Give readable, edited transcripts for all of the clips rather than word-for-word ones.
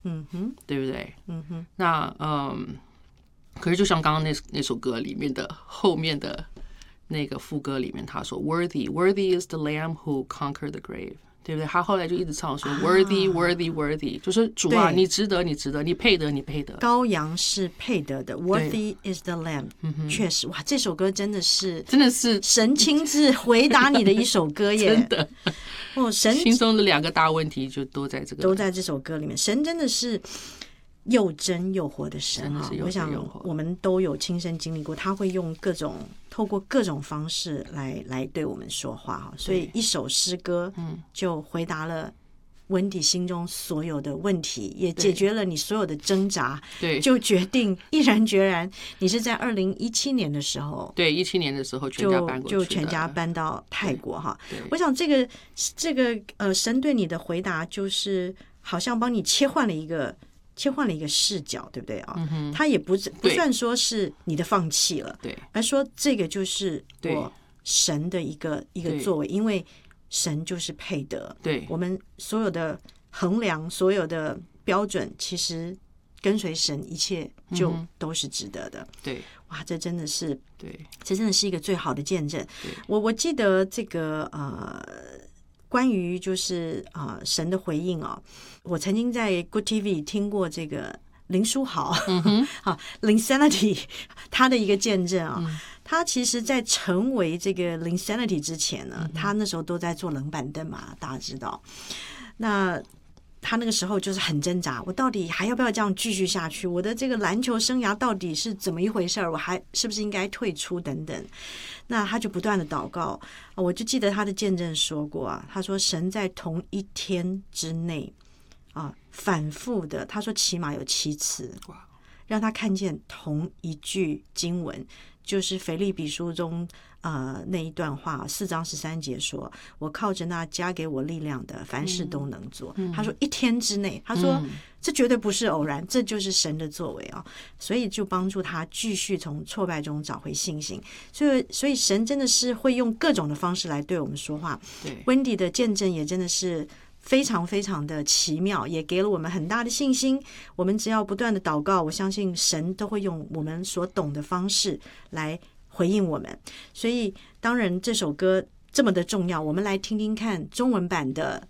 对不对？那可是就像刚刚那首歌里面的后面的那个副歌里面，他说 "Worthy, worthy is the Lamb who conquered the grave"， 对不对？他后来就一直唱说 "Worthy, worthy, worthy"， 就是主啊，你值得，你值得，你配得，你配得。 羔羊是配得的 ，Worthy is the Lamb。确实，哇，这首歌真的是神亲自回答你的一首歌耶！ 真的， 神心中的2个大问题就都在这首歌里面。神真的是又真又活的神啊！我想我们都有亲身经历过，他会用透过各种方式来对我们说话哈。所以一首诗歌就回答了温迪心中所有的问题，也解决了你所有的挣扎，就决定毅然决然，你是在2017年的时候， 对，17年的时候全家搬过去就全家搬到泰国哈。我想这个神对你的回答就是好像帮你切换了一个视角，对不对啊？他也不算说是你的放弃了， 对， 而说这个就是我神的一个作为，因为神就是配得， 对， 我们所有的衡量，所有的标准，其实跟随神，一切就都是值得的。 对， 哇，这真的是， 对， 这真的是一个最好的见证。我记得这个关于就是神的回应啊，我曾经在 Good TV 听过这个林书豪，Linsanity 他的一个见证啊。他其实在成为这个 Linsanity 之前呢，他那时候都在做冷板凳嘛，大家知道。那他那个时候就是很挣扎，我到底还要不要这样继续下去？我的这个篮球生涯到底是怎么一回事？我还是不是应该退出等等？那他就不断的祷告，我就记得他的见证说过啊，他说神在同一天之内反复的，他说起码有7次，让他看见同一句经文，就是腓立比书中那一段话4章13节说，我靠着那加给我力量的，凡事都能做。他说1天之内，他说这绝对不是偶然，这就是神的作为啊！所以就帮助他继续从挫败中找回信心。所以神真的是会用各种的方式来对我们说话。温迪的见证也真的是非常非常的奇妙，也给了我们很大的信心。我们只要不断的祷告，我相信神都会用我们所懂的方式来回应我们。所以当然这首歌这么的重要，我们来听听看中文版的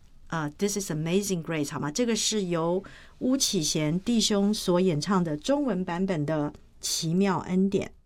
This is Amazing Grace 好吗？这个是由巫启贤弟兄所演唱的中文版本的奇妙恩典。